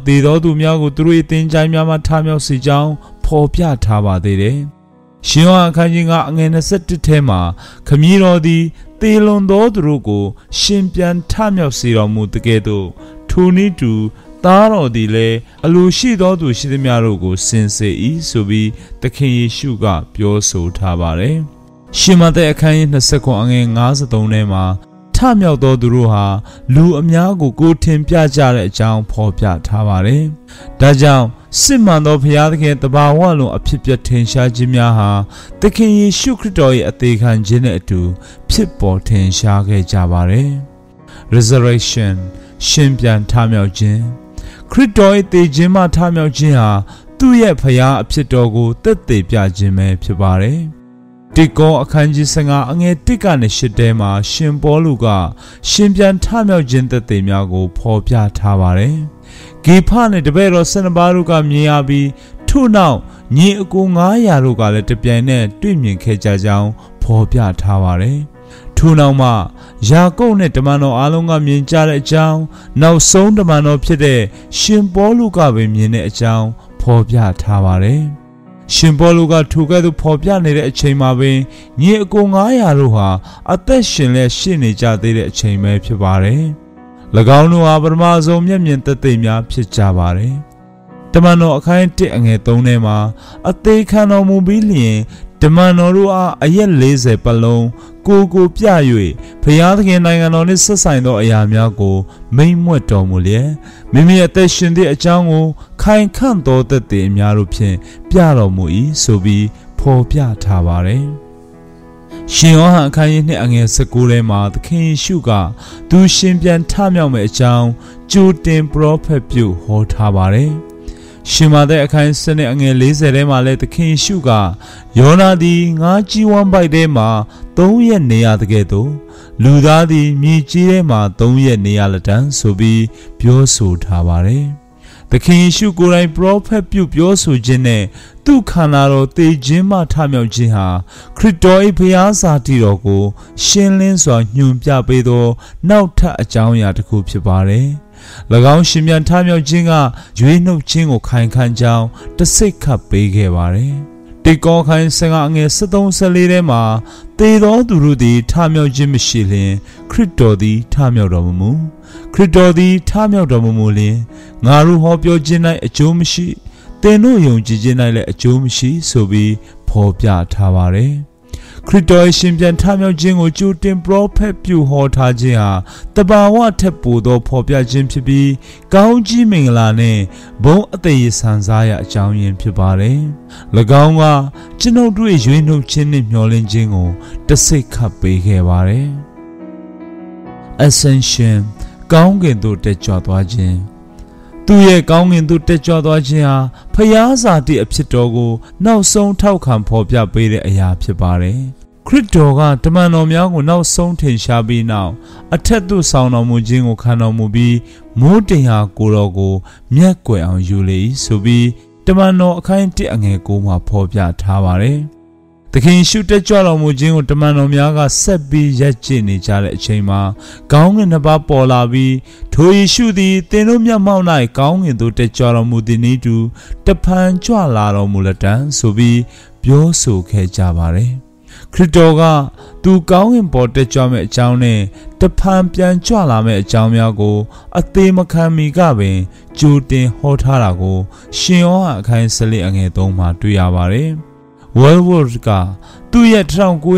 သေသောသူများကိုသူတို့၏သင်္ချိုင်းများမှထမြောက်စေကြောင်းဖော်ပြထားပါသေးတယ်။ရှင်ယောဟန်အခန်းကြီး9အငယ်21ထဲမှာခမည်းတော်သည်သေလွန်သောသူတို့ကိုရှင်ပြန်ထမြောက်စေတော်မူတကယ်သို့ထိုနည်းတူသားတော်သည်လည်းအလိုရှိသောသူရှိသမျှတို့ကိုစင်စေ၏ဆိုပြီးသခင်ယေရှုကပြောဆိုထားပါတယ်။ရှင်မသက်အခန်းကြီး29အငယ်53ထဲမှာထမြောက်သောသူတို့ဟာလူအများကိုကိုယ်ထင်ပြကြတဲ့အကြောင်းဖော်ပြထားပါတယ်။ဒါကြောင့်စစ်မှန်သောဘုရားသခင်တဘာဝလုံးအဖြစ်ပြထင်ရှားခြင်းများဟာသခင်ယေရှုခရစ်တော်၏အသေးခံခြင်းနဲ့အတူဖြစ်ပေါ်ထင်ရှားခဲ့ကြပါတယ်။ Resurrection ရှင်ပြန်ထမြောက်ခြင်းခရစ်တော်၏သေခြင်းမှထမြောက်ခြင်းဟာသူ့ရဲ့ဘုရားအဖြစ်တော်ကိုသက်သေပြခြင်းပဲဖြစ်ပါတယ်။တိကောအခန်းကြီး15အငယ်1ကနေ8ထဲမှာရှင်ပေါလုကရှင်ပြန်ထမြောက်ခြင်းသက်သေများကိုဖော်ပြထားပါတယ်။ဂေဖနဲ့တပည့်တော်12ပါးတို့ကမြင်ရပြီးထို့နောက်ညီအကို900တို့ကလည်းတပြိုင်နက်တွေ့မြင်ခဲ့ကြကြောင်းဖော်ပြထားပါတယ်။ထို့နောက်မှယာကုပ်နဲ့တမန်တော်အားလုံးကမြင်ကြတဲ့အကြောင်းနောက်ဆုံးတမန်တော်ဖြစ်တဲ့ရှင်ပေါလုကပဲမြင်တဲ့အကြောင်းဖော်ပြထားပါတယ်။ရှင်ပေါလုကထိုကဲ့သို့ဖော်ပြနေတဲ့အချိန်မှာပင်ညီအကို900တို့ဟာအသက်ရှင်လျက်ရှိနေကြသေးတဲ့အချိန်ပဲဖြစ်ပါတယ်။၎င်းတို့ဟာပထမဆုံးမျက်မြင်သက်သေများဖြစ်ကြပါတယ်။တမန်တော်အခန်း1အငယ်3ထဲမှာအသေးခံတော်မူပြီးလျင်တမန်တော်တို့အားအရက်40ပတ်လုံးကိုပြ၍ဘုရားသခင်နိုင်ငံတော်နှင့်ဆက်ဆိုင်သောအရာများကိုမိန့်မွက်တော်မူလျက်မိမိအသက်ရှင်သည့်အကြောင်းကိုခိုင်ခန့်သောသက်သေအများတို့ဖြင့်ပြတော်မူ၏ဆိုပြီးဖော်ပြထားပါတယ်။ရှင်ယောဟန်အခန်းကြီး2အငယ်19ထဲမှာသခင်ယေရှုကသူရှင်ပြန်ထမြောက်မယ့်အကြောင်းကြိုတင်ပရောဖက်ပြုဟောထားပါတယ်။ရှင်မသက်အခန်း7အငယ်40ထဲမှာလည်းသခင်ယေရှုကယောနာသည်ငါးကြီးဝမ်းပိုက်ထဲမှာ3ရက်နေရတဲ့ကဲ့သို့လူသားသည်မြေကြီးထဲမှာ3ရက်နေရလက်တန်းဆိုပြီးပြောဆိုထားပါတယ်။သခင်ယေရှုကိုယ်တိုင်ပရောဖက်ပြုပြောဆိုခြင်းနဲ့သူ့ခန္ဓာတော်သေခြင်းမှထမြောက်ခြင်းဟာခရစ်တော်၏ဘုရားစာတီတော်ကိုရှင်းလင်းစွာညွှန်ပြပေးသောနောက်ထပ်အကြောင်းအရာတစ်ခုဖြစ်ပါတယ်။၎င်းရှင်ပြန်ထမြောက်ခြင်းကရွေးနှုတ်ခြင်းကိုခိုင်ခန့်ကြောင်းတစိတ်ခတ်ပေးခဲ့ပါတယ်။တိကောခိုင်15အငယ်73-14ထဲမှာသေသောသူတို့သည်ထမြောက်ခြင်းမရှိလျင်ခရစ်တော်သည်ထမြောက်တော်မမူခရစ်တော်သည်ထမြောက်တော်မမူလျင်ငါတို့ဟောပြောခြင်း၌အကျိုးမရှိသင်တို့ယုံကြည်ခြင်း၌လည်းအကျိုးမရှိဆိုပြီးဖော်ပြထားပါတယ်။ခရစ်တော်ရဲ့ရှင်ပြန်ထမြောက်ခြင်းကိုကြိုတင်ပရောဖက်ပြုဟောထားခြင်းဟာတဘာဝထက်ပိုသောဖော်ပြခြင်းဖြစ်ပြီးကောင်းကြီးမင်္ဂလာနဲ့ဘုန်းအသက်ရည်ဆန်စားရအကြောင်းရင်းဖြစ်ပါတယ်။၎င်းကကျွန်ုပ်တို့ရွေးနှုတ်ခြင်းနဲ့မျှော်လင့်ခြင်းကိုတစိတ်ခတ်ပေးခဲ့ပါတယ်။ Ascension ကောင်းကင်သို့တက်ကြွသွားခြင်းသူရဲ့ကောင်းကင်သို့တက်ကြွသွားခြင်းဟာဖျားစာတိအဖြစ်တော်ကိုနောက်ဆုံးထောက်ခံဖော်ပြပေးတဲ့အရာဖြစ်ပါတယ်။ခရစ်တော်ကတမန်တော်များကိုနောက်ဆုံးထင်ရှားပြီးနောက်အထက်သို့ဆောင်တော်မူခြင်းကိုခံတော်မူပြီးမိုးတင်ဟာကိုယ်တော်ကိုမျက်ကွယ်အောင်ယူလေ၏ဆိုပြီးတမန်တော်အခန်း1အငယ်9မှာဖော်ပြထားပါတယ်။သခင်ရှုတက်ကြွတော်မူခြင်းကိုတမန်တော်များကဆက်ပြီးရပ်ကျင့်နေကြတဲ့အချိန်မှာကောင်းကင်နှစ်ပါးပေါ်လာပြီးထိုယေရှုသည်သင်တို့မျက်မှောက်၌ကောင်းကင်သို့တက်ကြွတော်မူသည်နည်းတူတဖန်ကြွလာတော်မူလက်တံဆိုပြီးပြောဆိုခဲ့ကြပါတယ်။ခရစ်တော်ကသူကောင်းကင်ပေါ်တက်ကြွမဲ့အကြောင်းနဲ့တဖန်ပြန်ကြွလာမဲ့အကြောင်းများကိုအသေးမခံမီကပင်ကြိုတင်ဟောထားတာကိုရှင်ယောဟန်အခန်း14အငယ်3မှာတွေ့ရပါတယ်။ World ကသူ့ရဲ့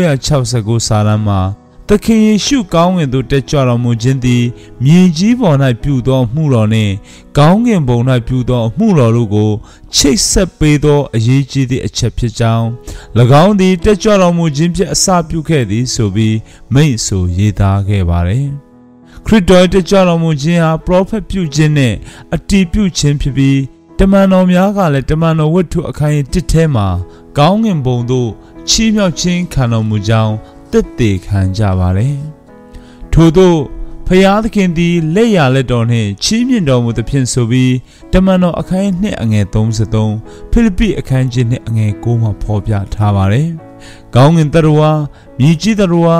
1969စာတမ်းမှာသခင်ယေရှုကောင်းကင်သို့တက်ကြွတော်မူခြင်းသည်မြေကြီးပေါ်၌ပြုသောအမှုတော်နှင့်ကောင်းကင်ဘုံ၌ပြုသောအမှုတော်တို့ကိုချိတ်ဆက်ပေးသောအရေးကြီးသည့်အချက်ဖြစ်ကြောင်း၎င်းသည်တက်ကြွတော်မူခြင်းဖြင့်အစပြုခဲ့သည်ဆိုပြီးမိန့်ဆိုရေးသားခဲ့ပါတယ်။ခရစ်တော်တက်ကြွတော်မူခြင်းဟာပရောဖက်ပြုခြင်းနှင့်အတည်ပြုခြင်းဖြစ်ပြီးတမန်တော်များကလည်းတမန်တော်ဝတ္ထုအခန်း1ထဲမှာကောင်းကင်ဘုံသို့ချီးမြှောက်ခြင်းခံတော်မူကြောင်းသက်သေခံကြပါတယ်။ထို့သောဖျားသခင်သည်လက်ရလက်တော်နှင့်ချီးမြှင့်တော်မူသဖြင့်ဆိုပြီးတမန်တော်အခန်း2အငယ်33ဖိလိပ္ပိအခန်းကြီး2အငယ်9မှာဖော်ပြထားပါတယ်။ကောင်းကင်သတ္တဝါမြေကြီးသတ္တဝါ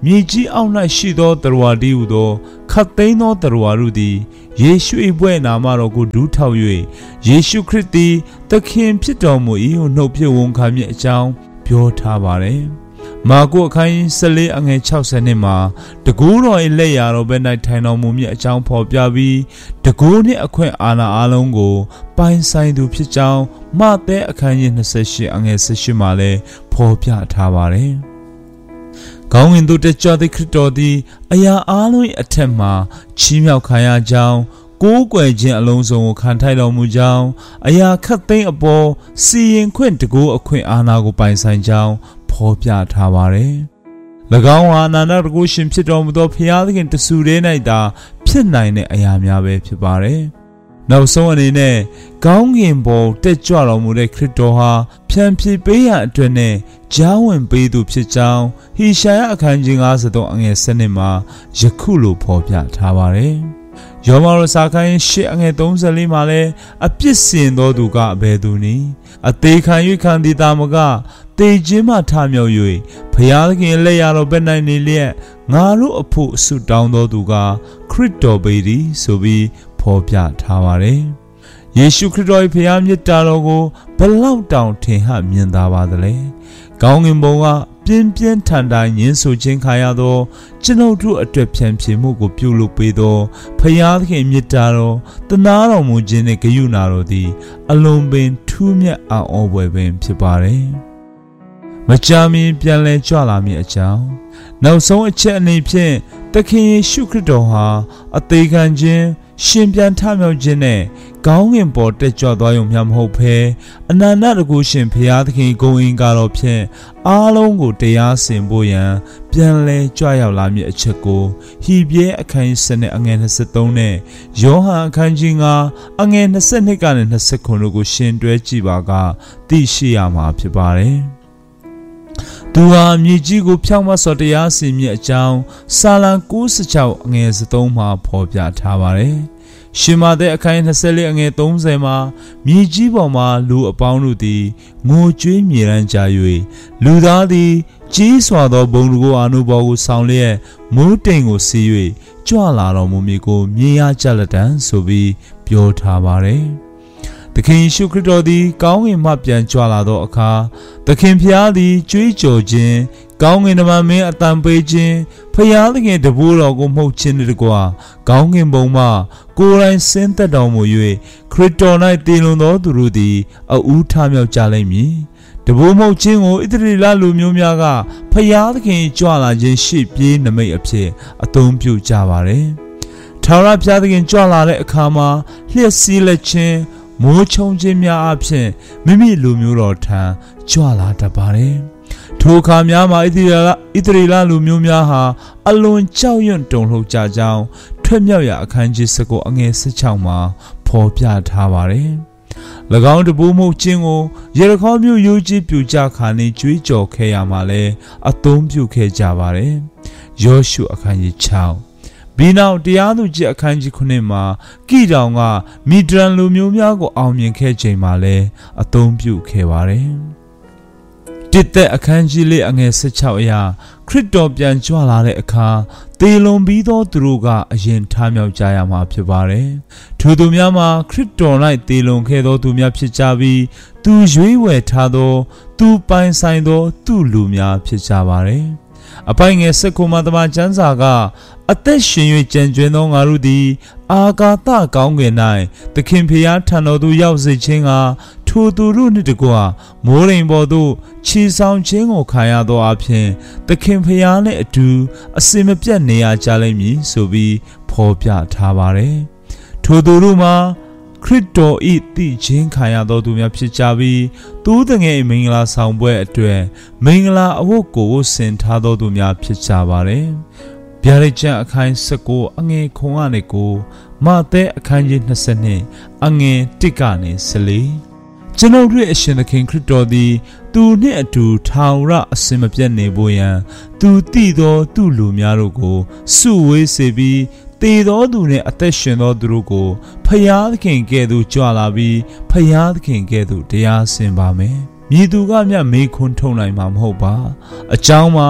မြေကြီးအောက်၌ရှိသောတရဝါတည်းဟူသောခတ်သိမ်းသောတရဝါတို့သည်ယေရှု၏ဘွဲ့နာမတော်ကိုဒူးထောက်၍ယေရှုခရစ်သည်သခင်ဖြစ်တော်မူ၏ဟုနှုတ်ဖြင့်ဝန်ခံမည်အကြောင်းပြောထားပါတယ်။မာကုအခန်းကြီး14အငယ်60နှစ်မှာတကူတော်၏လက်ရာတော်ဘက်၌ထိုင်တော်မူမည်အကြောင်းဖော်ပြပြီးတကူနှင့်အခွင့်အာဏာအလုံးကိုပိုင်ဆိုင်သူဖြစ်ကြောင်းမဿဲအခန်းကြီး28အငယ်18မှာလည်းဖော်ပြထားပါတယ်။ကောင်းကင်သို့တက်ကြွသည့်ခရစ်တော်သည်အရာအလုံး၏အထက်မှချီးမြှောက်ခံရကြောင်းကိုးကွယ်ခြင်းအလုံးစုံကိုခံထိုက်တော်မူကြောင်းအရာခတ်သိမ်းအပေါ်စီရင်ခွင့်တကူအခွင့်အာဏာကိုပိုင်ဆိုင်ကြောင်းဖော်ပြထားပါတယ်။၎င်းဟာအနန္တတကုရှင်ဖြစ်တော်မူသောဖျားသခင်တဆူတည်း၌သာဖြစ်နိုင်တဲ့အရာများပဲဖြစ်ပါတယ်။နောက်ဆုံးအနေနဲ့ကောင်းကင်ဘုံတက်ကြွတော်မူတဲ့ခရစ်တော်ဟာဖြန့်ဖြေပေးရန်အတွက်နဲ့ကြားဝင်ပေးသူဖြစ်ကြောင်းဟေရှာယအခန်းကြီး53အငယ်7မှာယခုလိုဖော်ပြထားပါတယ်။ယောမရစာခန်း8အငယ်34မှာလည်းအပြစ်စင်သောသူကအဘယ်သူနည်းအသေးခံ၍ခံသည်တာမကတေခြင်းမှထမြောက်၍ဖျားသခင်လက်ရတော်ဘက်၌နေလျက်ငါတို့အဖို့ဆုတောင်းတော်သူကခရစ်တော်ပေသည်ဆိုပြီးဖော်ပြထားပါတယ်။ယေရှုခရစ်တော်၏ဖျားမြတ်တာတော်ကိုဘလောက်တောင်ထင်ဟပ်မြင်သာပါသလဲ။ကောင်းကင်ဘုံကပြင်းပြင်းထန်ထန်ညှင်းဆိုခြင်းခါရသောကျွန်ုပ်တို့အတွက်ဖြန့်ဖြေမှုကိုပြုလုပ်ပေးသောဖျားသခင်မြတ်တာတော်တနာတော်မူခြင်းနှင့်ဂရုဏာတော်သည်အလွန်ပင်ထူးမြတ်အံ့ဩဖွယ်ပင်ဖြစ်ပါတယ်။မကြာမီပြန်လည်ကြွလာမည်အကြောင်းနောက်ဆုံးအချက်အနေဖြင့်သခင်ယေရှုခရစ်တော်ဟာအသေးခံခြင်းရှင်ပြန်ထမြောက်ခြင်းနဲ့ကောင်းကင်ပေါ်တက်ကြွသွားရုံမျှမဟုတ်ဘဲအနန္တတကုရှင်ဖျားသခင်ဂုဏ်အင်္ဂါတော်ဖြင့်အားလုံးကိုတရားစင်ဖို့ရန်ပြန်လည်ကြွရောက်လာမည်အချက်ကိုဟေဘရဲအခန်းကြီး7အငယ်23နဲ့ယောဟန်အခန်းကြီး9အငယ်22ကနေ29တို့ကိုရှင်တွဲကြည့်ပါကသိရှိရမှာဖြစ်ပါတယ်။သူဟာမြေကြီးကိုဖြောင့်မတ်စွာတရားစီရင်မည်အကြောင်းစာလံ96အငယ်3မှာဖော်ပြထားပါတယ်။ရှင်မာသက်အခန်း24အငယ်30မှာမြေကြီးပေါ်မှာလူအပေါင်းတို့သည်ငိုကြွေးမြေရန်ကြ၍လူသားသည်ကြီးစွာသောဘုံကိုအာနုဘော်ကိုဆောင်လျက်မိုးတိမ်ကိုစီး၍ကြွလာတော်မူမည်ကိုမြင်ရကြလက်တံဆိုပြီးပြောထားပါတယ်။သခင်ယေရှုခရစ်တော်သည်ကောင်းကင်မှပြန်ကြွလာသောအခါသခင်ဖျားသည်ကြွေးကြော်ခြင်းကောင်းကင်တမန်မင်းအတန်ပေးခြင်းဖျားသခင်တပည့်တော်ကိုမှုတ်ခြင်းတကွာကောင်းကင်ဘုံမှကိုယ်တိုင်ဆင်းသက်တော်မူ၍ခရစ်တော်၌တည်လွန်သောသူတို့သည်အဦးထမြောက်ကြလိမ့်မည်တပည့်မှုတ်ခြင်းကိုဣသရေလလူမျိုးများကဖျားသခင်ကြွလာခြင်းရှိပြေးနမိတ်အဖြစ်အသုံးပြုကြပါတယ်ထာဝရဘုရားသခင်ကြွလာတဲ့အခါမှာလျှက်စီးလက်ခြင်းမိုးချုံခြင်းများအဖြစ်မိမိလူမျိုးတော်ထံကြွလာတတ်ပါတယ်။ထိုအခါများမှာဣသရေလလူမျိုးများဟာအလွန်ကြောက်ရွံ့တုန်လှုပ်ကြကြောင်းထွက်မြောက်ရာအခန်းကြီး19အငယ်16မှာဖော်ပြထားပါတယ်။၎င်းတပူးမှုခြင်းကိုယေရခေါမြို့ရိုးကြီးပြူကြခါနေကြွေးကြော်ခဲ့ရမှာလဲအသုံးပြုခဲ့ကြပါတယ်။ယောရှုအခန်းကြီး6ပြီးနောက်တရားသူကြီးအခန်းကြီး9မှာကိတောင်ကမီဒရန်လူမျိုးများကိုအောင်မြင်ခဲ့ချိန်မှာလည်းအသုံးပြုခဲ့ပါတယ်။တစ်သက်အခန်းကြီးလေးအငယ်16အရာခရစ်တော်ပြန်ကြွလာတဲ့အခါသေလွန်ပြီးသောသူတို့ကအရင်ထမြောက်ကြရမှာဖြစ်ပါတယ်။ထိုသူများမှာခရစ်တော်၌သေလွန်ခဲ့သောသူများဖြစ်ကြပြီးသူရွေးဝယ်ထားသောသူပိုင်ဆိုင်သောသူလူများဖြစ်ကြပါတယ်။အပိုင်ငယ်19မှာတမန်ကျမ်းစာကအသက်ရှင်၍ကြံကျွင်းသောငါတို့သည်အာကာသကောင်းကင်၌သခင်ဖျားထံတော်သို့ရောက်စေခြင်းကထိုသူတို့နှင့်တကွမိုးရိမ်ပေါ်သို့ခြေဆောင်ခြင်းကိုခံရသောအဖြစ်သခင်ဖျားနှင့်အတူအစင်မပြတ်နေရကြလိမ့်မည်ဆိုပြီးဖော်ပြထားပါတယ်။ထိုသူတို့မှာခရစ်တော်၏သိခြင်းခံရသောသူများဖြစ်ကြပြီးသူတငယ်မင်္ဂလာဆောင်ပွဲအတွက်မင်္ဂလာအဝတ်ကိုဆင်ထားသောသူများဖြစ်ကြပါတယ်။ဗျာဒိတ်ကျမ်းအခန်း19အငယ်9ကနေ9မဿဲအခန်းကြီး22အငယ်1ကနေ14ကျွန်ုပ်တို့အရှင်သခင်ခရစ်တော်သည်သူနှင့်အတူထာဝရအစင်မပြတ်နေဖို့ရန်သူတည်သောသူလူများတို့ကိုစုဝေးစေပြီးသေသောသူနှင့်အသက်ရှင်သောသူတို့ကိုဖျားသခင်ကဲ့သို့ကြွလာပြီးဖျားသခင်ကဲ့သို့တရားဆင်ပါမယ်။မြည်သူကမျှမေးခွန်းထုတ်နိုင်မှာမဟုတ်ပါ။အကြောင်းမှာခ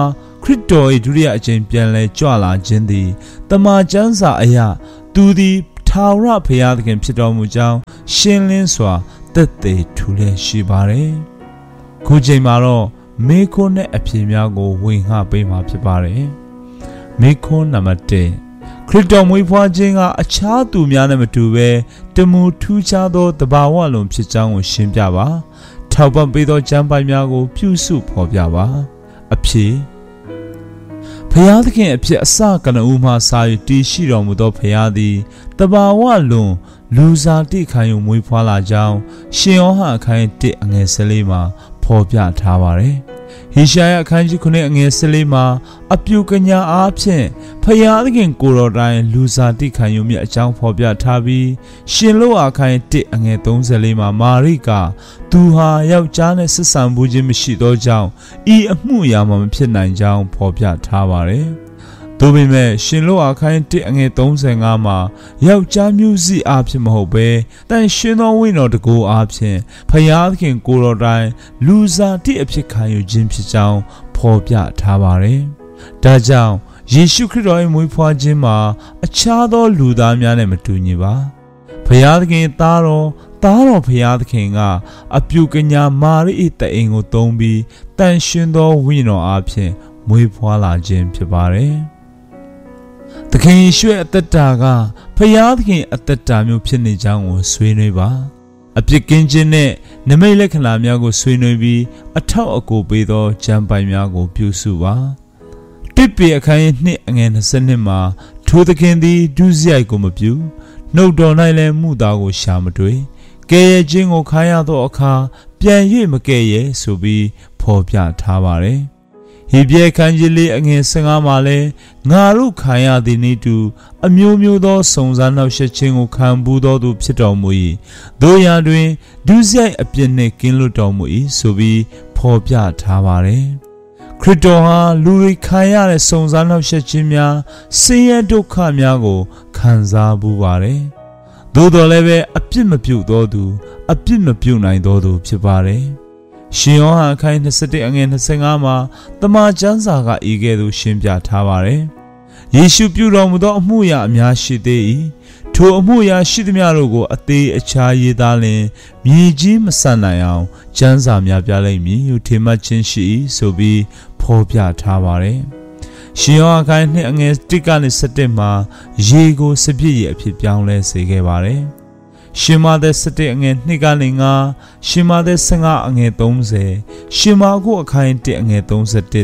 ခရစ်တော်၏ဒုတိယအကြိမ်ပြန်လဲကြွလာခြင်းသည်တမန်ကျမ်းစာအရသူသည်ထာဝရဘုရားသခင်ဖြစ်တော်မူကြောင်းရှင်းလင်းစွာသက်သေထူလျက်ရှိပါတယ်။ခုချိန်မှာတော့မေခွန်းနဲ့အဖြေများကိုဝင်ဟပေးမှာဖြစ်ပါတယ်။မေခွန်းနံပါတ်1ခရစ်တော်မွေးဖွားခြင်းကအခြားသူများနဲ့မတူဘဲတမူထူးခြားသောတဘာဝလုံးဖြစ်ကြောင်းကိုရှင်းပြပါ။ထောက်ပံ့ပေးသောကျမ်းပိုင်များကိုပြုစုဖော်ပြပါ။အဖြေဘုရားသခင်အဖြစ်အစကနဦးမှစာ၍တည်ရှိတော်မူသောဘုရားသည်တဘာဝလုံးလူစားတိခံယူမွေးဖွားလာကြောင်းရှင်ယောဟန်အခန်း1အငယ်14မှာဖော်ပြထားပါတယ်။ဟေရှာယအခန်းကြီး9အငယ်14မှာအပြုကညာအားဖြင့်ဖျားသခင်ကိုယ်တော်တိုင်လူစားတိခံယူမြတ်အကြောင်းဖော်ပြထားပြီးရှင်လောအခန်း1အငယ်34မှာမာရိကသူဟာယောက်ျားနဲ့ဆက်ဆံမှုခြင်းမရှိသောကြောင့်ဤအမှုအရာမှမဖြစ်နိုင်ကြောင်းဖော်ပြထားပါတယ်။သို့ပေမဲ့ရှင်လောအခန်း1အငယ်35မှာယောက်ျားမျိုးစိအားဖြင့်မဟုတ်ဘဲတန်ရှင်သောဝိညာဉ်တော်တကူအားဖြင့်ဖျားသခင်ကိုယ်တော်တိုင်လူစားတိအဖြစ်ခံယူခြင်းဖြစ်ကြောင်းဖော်ပြထားပါတယ်။ဒါကြောင့်ယေရှုခရစ်တော်၏မွေးဖွားခြင်းမှာအခြားသောလူသားများနဲ့မတူညီပါ။ဖျားသခင်သားတော်ဖျားသခင်ကအပြုကညာမာရိ၏တအိမ်ကိုသုံးပြီးတန်ရှင်သောဝိညာဉ်တော်အားဖြင့်မွေးဖွားလာခြင်းဖြစ်ပါတယ်။သခင်ယေရှုရဲ့အသက်တာကဖျားသခင်အသက်တာမျိုးဖြစ်နေကြောင်းကိုဆွေးနွေးပါအပြစ်ကင်းခြင်းနဲ့နမိတ်လက္ခဏာများကိုဆွေးနွေးပြီးအထောက်အကူပေးသောကျမ်းပိုင်များကိုပြုစုပါတစ်ပေအခန်း1အငယ်22မှာထိုသခင်သည်ဒုစရိုက်ကိုမပြုနှုတ်တော်၌လည်းမှုသားကိုရှာမတွေ့ကဲရဲ့ခြင်းကိုခံရသောအခါပြန်၍မကဲ့ရဲ့ဆိုပြီးဖော်ပြထားပါတယ်ဟေဘရဲခန်းကြီးလေးအငယ်15မှာလဲငါတို့ခံရသည်နည်းတူအမျိုးမျိုးသောစုံစမ်းနှောက်ယှက်ခြင်းကိုခံဘူးသောသူဖြစ်တော်မူ၏တို့ရာတွင်ဒုစရိုက်အပြစ်နှင့်ကင်းလွတ်တော်မူ၏ဆိုပြီးဖော်ပြထားပါတယ်ခရစ်တော်ဟာလူတွေခံရတဲ့စုံစမ်းနှောက်ယှက်ခြင်းများဆင်းရဲဒုက္ခများကိုခံစားဘူးပါတယ်သို့တော်လည်းပဲအပြစ်မပြုသောသူအပြစ်မပြုနိုင်သောသူဖြစ်ပါတယ်ရှင်ယောဟန်အခန်း21အငယ်25မှာတမန်ကျမ်းစာကဤကဲ့သို့ရှင်းပြထားပါတယ်။ယေရှုပြုတော်မူသောအမှုရာအများရှိသေး၏။ထိုအမှုရာရှိသမျှတို့ကိုအသေးအခြားရေးသားလျင်မြေကြီးမဆန်နိုင်အောင်ကျမ်းစာများပြလိမ့်မည်ဟုထင်မှတ်ခြင်းရှိ၏ဆိုပြီးဖော်ပြထားပါတယ်။ရှင်ယောဟန်အခန်း2အငယ်1ကနေ7မှာရေကိုစပြည့်ရအဖြစ်ပြောင်းလဲစေခဲ့ပါတယ်။ရှင်မာသက်7အငယ်2ကနေ9ရှင်မာသက်15အငယ်30ရှင်မာကုအခန်း1အငယ်31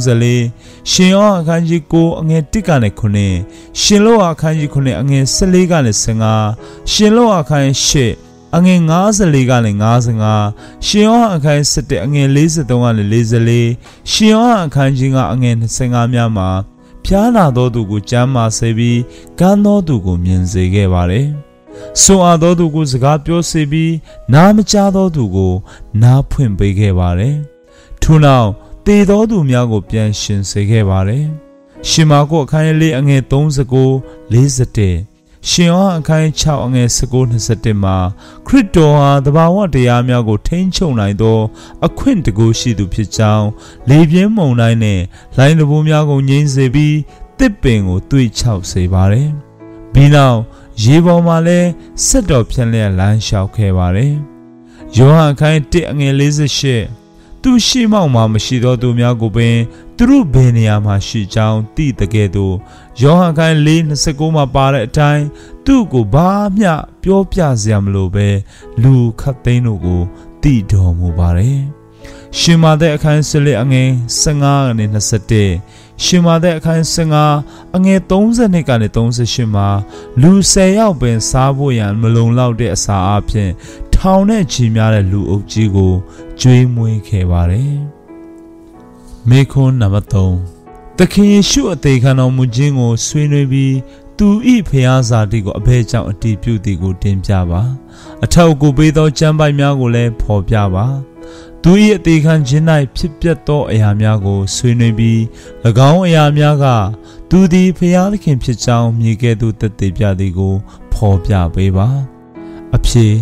34ရှင်ယောအခန်းကြီး9အငယ်1ကနေ9ရှင်လောအခန်းကြီး9အငယ်14ကနေ15ရှင်လောအခန်း8အငယ်54ကနေ55ရှင်ယောအခန်း7အငယ်43ကနေ44ရှင်ယောအခန်းကြီး9အငယ်25များမှာဖျားနာသောသူကိုကျမ်းမာစေပြီးကမ်းသောသူကိုမြင်စေခဲ့ပါတယ်ဆိုအပ်သောသူကိုစကားပြောစေပြီးနားမကြားသောသူကိုနားဖွင့်ပေးခဲ့ပါတယ်။ထို့နောက်သေသောသူများကိုပြန်ရှင်စေခဲ့ပါတယ်။ရှင်မာကုအခန်း4အငယ်39 41ရှင်ယောဟန်အခန်း6အငယ်19 21မှာခရစ်တော်ဟာတဘာဝတရားများကိုထိန်းချုပ်နိုင်သောအခွင့်တကူရှိသူဖြစ်ကြောင်းလေပြင်းမုန်တိုင်းနဲ့လိုင်းတဘိုးများကိုငြိမ်းစေပြီးတစ်ပင်ကိုတွေးချောက်စေပါတယ်။ပြီးနောက်ရေပေါ်မှာလဲဆက်တော်ဖြန့်လျက်လမ်းလျှောက်ခဲ့ပါတယ်။ယောဟန်အခန်း1အငယ်48သူရှိမောက်မှာမရှိသောသူများကိုပင်သူတို့ဘယ်နေရာမှာရှိကြောင်းသိတဲ့ကဲ့သို့ယောဟန်အခန်း4:29မှာပါတဲ့အတိုင်းသူ့ကိုဘာမျှပြောပြစရာမလိုပဲလူခတ်သိန်းတို့ကိုသိတော်မူပါတယ်။ရှင်မာသက်အခန်း14အငယ်15ကနေ21ရှင်မာသက်အခန်း15အငယ်32ကနေ38မှာလူ10ယောက်ပင်စားဖို့ရန်မလုံလောက်တဲ့အစာအပြင်ထောင်နဲ့ချီများတဲ့လူအုပ်ကြီးကိုကျွေးမွေးခဲ့ပါတယ်။မေခွန်းနံပါတ်3သခင်ယေရှုအသေးခံတော်မူခြင်းကိုဆွေးနွေးပြီးသူ၏ဖျားစာတိကိုအဘဲကြောင့်အတည်ပြုသည်ကိုတင်ပြပါအထောက်အကူပေးသောကျမ်းပိုက်များကိုလည်းဖော်ပြပါသူ၏အသေးခံခြင်း၌ဖြစ်ပျက်သောအရာများကိုဆွေးနွေးပြီး၎င်းအရာများကသူသည်ဖျားသခင်ဖြစ်ကြောင်းမြေကဲ့သို့သက်သေပြသည်ကိုဖော်ပြပေးပါအဖြစ်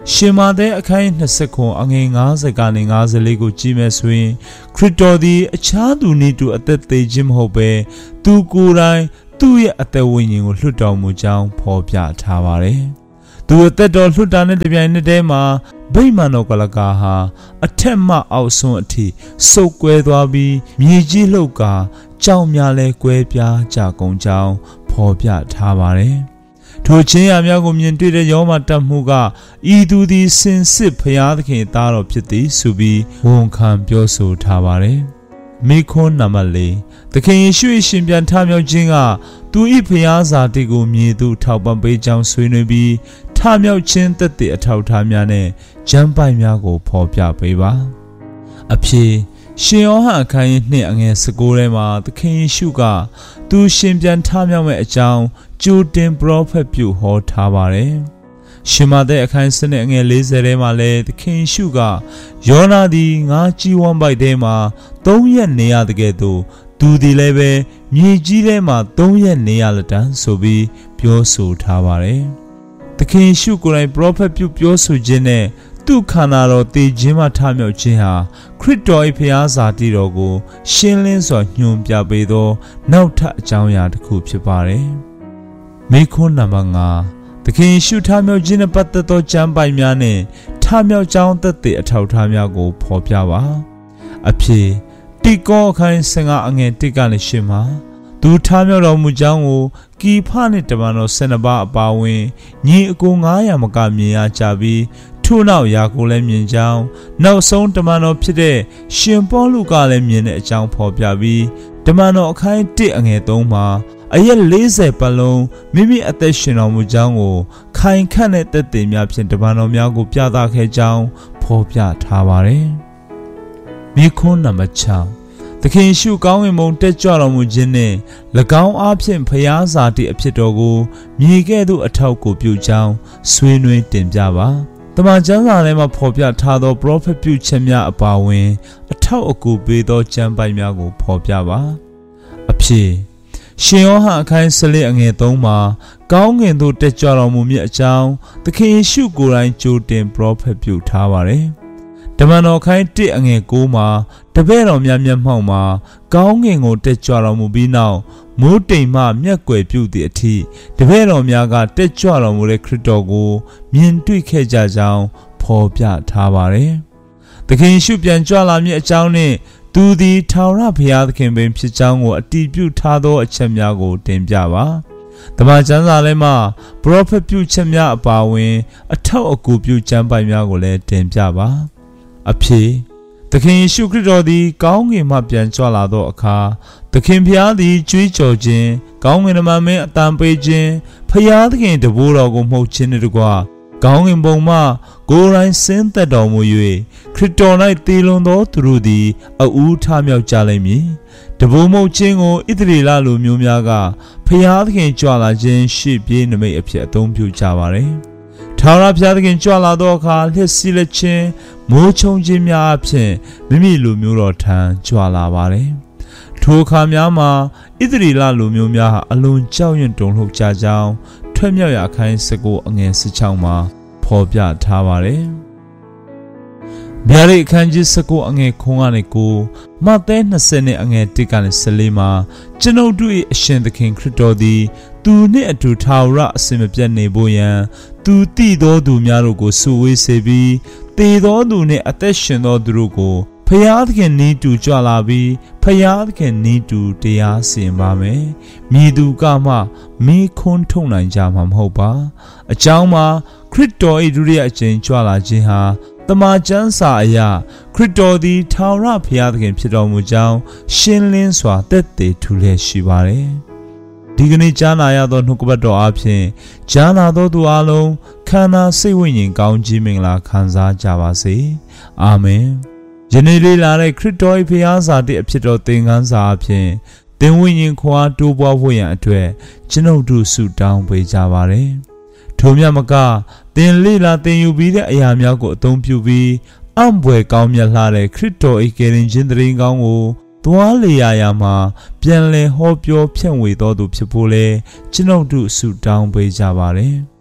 ရှင်မာတဲ့အခန်း29အငယ်50ကနေ54ကိုကြည့်မယ်ဆိုရင်ခရစ်တော်သည်အခြားသူနည်းတူအသက်သေးခြင်းမဟုတ်ဘဲသူကိုယ်တိုင်သူ့ရဲ့အသက်ဝိညာဉ်ကိုလွှတ်တော်မူကြောင်းဖော်ပြထားပါတယ်။သူအသက်တော်လွှတ်တာနဲ့တပြိုင်နက်တည်းမှာဗိမာန်တော်ကလကာဟာအထက်မှအောက်ဆုံးအထိစုပ်ကွဲသွားပြီးမြေကြီးလှုပ်ကာကြောင်များလဲကွဲပြားကြကုန်ကြောင်းဖော်ပြထားပါတယ်။ထိုချင်းရာများကိုမြင်တွေ့တဲ့ယောမတတ်မှုကဤသူသည်စင်စစ်ဖျားသခင်သားတော်ဖြစ်သည်ဆိုပြီးဝန်ခံပြောဆိုထားပါတယ်။မိခွန်းနံပါတ်၄သခင်ယေရှု၏ရှင်ပြန်ထမြောက်ခြင်းကသူ၏ဖျားစာတိကိုမြည်သူထောက်ပံ့ပေးကြောင်းဆွေးနွေးပြီးထမြောက်ခြင်းသက်သေအထောက်ထားများနဲ့ကျမ်းပိုက်များကိုဖော်ပြပေးပါအဖြစ်ရှင်ယောဟန်အခန်းကြီး2အငယ်19ထဲမှာသခင်ယေရှုကသူရှင်ပြန်ထမြောက်မဲ့အကြောင်းကြိုတင်ပရောဖက်ပြုဟောထားပါတယ်ရှင်မသက်အခန်း7အငယ်40ထဲမှာလည်းသခင်ယေရှုကယောနာသည်ငါကြီးဝမ်းပိုက်ထဲမှာ3ရက်နေရတဲ့ကဲ့သို့သူဒီလည်းပဲမြေကြီးထဲမှာ3ရက်နေရလက်တန်းဆိုပြီးပြောဆိုထားပါတယ်။သခင်ယေရှုကိုယ်တိုင်ပရောဖက်ပြုပြောဆိုခြင်းနဲ့သူ့ခန္ဓာတော်တည်ခြင်းမှထမြောက်ခြင်းဟာခရစ်တော်၏ဖျားစာတိတော်ကိုရှင်းလင်းစွာညွှန်ပြပေးသောနောက်ထပ်အကြောင်းအရာတစ်ခုဖြစ်ပါတယ်။မိခွန်းနံပါတ်5သခင်ယေရှုထမြောက်ခြင်းနဲ့ပတ်သက်သောကျမ်းပိုက်များနဲ့ထမြောက်ကြောင်းသက်သေအထောက်အထားများကိုဖော်ပြပါ။အဖြစ်တိကောအခန်း15အငယ်1ကနေ8မှာသူထားမြောက်တော်မူကြောင်းကိုကီဖနှင့်တမန်တော်12ပါးအပါအဝင်ညီအကို900မကမြင်ရကြပြီးထို့နောက်ယာကိုလည်းမြင်ကြောင်းနောက်ဆုံးတမန်တော်ဖြစ်တဲ့ရှင်ပေါလုကလည်းမြင်တဲ့အကြောင်းဖော်ပြပြီးတမန်တော်အခန်း1အငယ်3မှာအရက်40ပတ်လုံးမိမိအသက်ရှင်တော်မူကြောင်းကိုခိုင်ခန့်တဲ့သက်သေများဖြင့်တမန်တော်များကိုပြသခဲ့ကြောင်းဖော်ပြထားပါတယ်။မိခွန်းနံပါတ်6သခင်ယေရှုကောင်းကင်ဘုံတက်ကြွတော်မူခြင်းနှင့်၎င်းအားဖြင့်ဖျားစာတိအဖြစ်တော်ကိုမြေကဲ့သို့အထောက်ကိုပြုကြောင်းဆွေးနွေးတင်ပြပါတမန်ကျမ်းစာထဲမှာဖော်ပြထားသောပရောဖက်ပြုချက်များအပါအဝင်အထောက်အကူပေးသောကျမ်းပိုက်များကိုဖော်ပြပါအဖြစ်ရှင်ယောဟန်အခန်း14အငယ်3မှာကောင်းကင်သို့တက်ကြွတော်မူမည်အကြောင်းသခင်ယေရှုကိုယ်တိုင်ကြိုတင်ပရောဖက်ပြုထားပါတယ်တမန်တော်ခိုင်း1အငယ်9မှာတပည့်တော်များမျက်မှောက်မှာကောင်းကင်ကိုတက်ကြွတော်မူပြီးနောက်မိုးတိမ်မှမျက်ကွယ်ပြုသည့်အထိတပည့်တော်များကတက်ကြွတော်မူတဲ့ခရစ်တော်ကိုမြင်တွေ့ခဲ့ကြကြောင်းဖော်ပြထားပါတယ်။သခင်ယေရှုပြန်ကြွလာမည့်အကြောင်းနှင့်သူသည်ထာဝရဘုရားသခင်ပင်ဖြစ်ကြောင်းကိုအတည်ပြုထားသောအချက်များကိုတင်ပြပါ။တမန်ကျမ်းစာထဲမှာပရောဖက်ပြုချက်များအပါအဝင်အထောက်အကူပြုကျမ်းပိုက်များကိုလည်းတင်ပြပါ။အဖြစ်သခင်ယေရှုခရစ်တော်သည်ကောင်းကင်မှပြန်ကြွလာသောအခါသခင်ဖျားသည်ကြွေးကြော်ခြင်းကောင်းကင်နမမင်းအတန်ပေးခြင်းဖျားသခင်တဘိုးတော်ကိုမှုတ်ခြင်းတို့ကကောင်းကင်ဘုံမှကိုယ်တိုင်ဆင်းသက်တော်မူ၍ခရစ်တော်၌တည်လွန်သောသူတို့သည်အဦးထမြောက်ကြလိမ့်မည်တဘိုးမှုတ်ခြင်းကိုဣသရေလလူမျိုးများကဖျားသခင်ကြွလာခြင်းရှေ့ပြေးနမိတ်အဖြစ်အသုံးပြုကြပါれထာဝရဘုရားသခင်ကြွလာသောအခါလှည့်စီးလက်ခြင်းမိုးချုံခြင်းများအဖြစ်မိမိလူမျိုးတော်ထံကြွလာပါတယ်။ထိုအခါများမှာဣသရေလလူမျိုးများဟာအလွန်ကြောက်ရွံ့တုန်လှုပ်ကြကြောင်းထွက်မြောက်ရာအခန်း19အငယ်16မှာဖော်ပြထားပါတယ်။ဗျာဒိတ်အခန်းကြီး19အငယ်9ကနေ9မဿဲ20နဲ့အငယ်1ကနေ14မှာကျွန်ုပ်တို့၏အရှင်သခင်ခရစ်တော်သည်သူနှင့်အတူထာဝရအစဉ်မပြတ်နေဖို့ရန်သူတည်သောသူများတို့ကိုစုဝေးစေပြီးတည်သောသူနှင့်အသက်ရှင်သောသူတို့ကိုဖျားသခင်နီးတူကြွလာပြီးဖျားသခင်နီးတူတရားစီရင်ပါမယ်။မြည်သူကမှမိခွန်းထုတ်နိုင်ကြမှာမဟုတ်ပါ။အကြောင်းမှာခရစ်တော်၏ဒုတိယအကြိမ်ကြွလာခြင်းဟာတမန်ကျမ်းစာအရခရစ်တော်သည်ထာဝရဘုရားသခင်ဖြစ်တော်မူကြောင်းရှင်းလင်းစွာသက်သေထူလျက်ရှိပါတယ်။ဒီကနေ့ကြားနာရသောနှုတ်ကပတ်တော်အပြင်ကြားနာသောသူအလုံးခန္ဓာစိတ်ဝိညာဉ်ကောင်းကြီးမင်္ဂလာခံစားကြပါစေ။အာမင်။ယနေ့လေးလာတဲ့ခရစ်တော်၏ဘုရားစာတိအဖြစ်တော်သင်ခန်းစာအပြင်သင်ဝိညာဉ်ခွာတိုးပွားဖို့ရန်အတွက်ကျွန်ုပ်တို့ဆုတောင်းပေးကြပါရစေ။ထိုမြတ်မကသင်လေးလာသင်ယူပြီးတဲ့အရာများကိုအသုံးပြုပြီးအံ့ဘွယ်ကောင်းမြတ်လှတဲ့ခရစ်တော်၏ကယ်တင်ခြင်းတရင်ကောင်းကိုသွားလေရာမှာပြန်လည်ဟောပြောဖြန့်ဝေတော်သူဖြစ်ဖို့လဲကျွန်ုပ်တို့ဆုတောင်းပေးကြပါရစေ။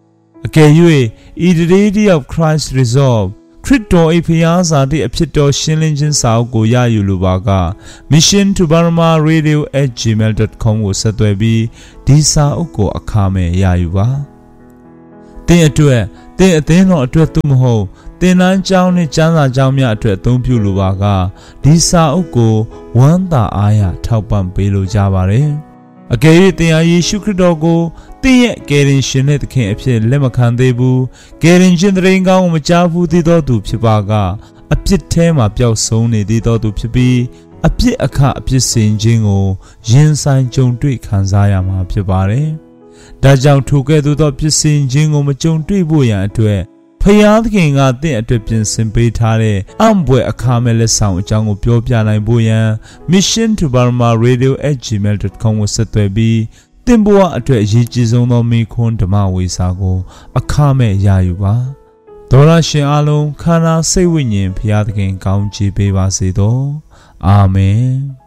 Again, the deity of Christ resolve. Crypto Apiasa the Apito Shillingin Sao Ya Yulubaga. Mission to Burma Radio @gmail.com was said to be Disa Oko Akame Yayuba. They at two, they attain or to a tumho. They nine Jowney Jana Jamia to a Tumpu Lubaga. Disa Oko, Wanda Aya, Taupan Belo Javare. Again, they are Yeshukidogo. The getting Shinet came up here, Lemakandebu, getting Jindringa, Majavu, the Dodu Pibaga, a pit tema, Piao Sony, the Dodu Pibi, a pit a car, a pit Saint Jingo, Jin San Jong Dui Kanzayama Pibare. Dajang together the pit Saint Jingo, Majong Dui Buya to it. Payad King are there to pin Simpe Tare, Amboy a Carmel Sound Jango Piopia Buya, Mission to Burma Radio @gmail.com was said to be. Timboa at a Jizono me con to Maui Sago, a Kame Yayuba. Dora Shialo, Kana, say winning, Piatkin, County Beva Sedo. Amen.